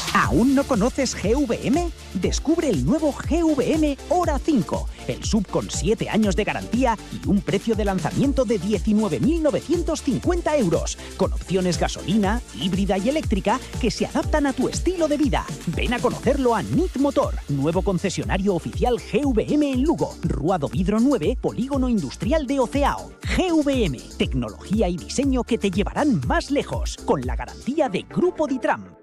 ¿Aún no conoces GVM? Descubre el nuevo GVM Hora 5, el SUV con 7 años de garantía y un precio de lanzamiento de 19.950 euros, con opciones gasolina, híbrida y eléctrica que se adaptan a tu estilo de vida. Ven a conocerlo a NIT Motor, nuevo concesionario oficial GVM en Lugo, Ruado Vidro 9, Polígono Industrial de Oceao. GVM, tecnología y diseño que te llevarán más lejos, con la garantía de Grupo Ditram.